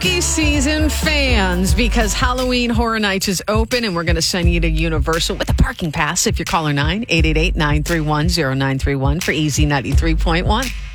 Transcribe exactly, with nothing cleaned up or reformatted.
spooky season, fans, because Halloween Horror Nights is open and we're going to send you to Universal with a parking pass if you're caller nine eight eight eight, nine three one, zero nine three one for Easy ninety-three point one.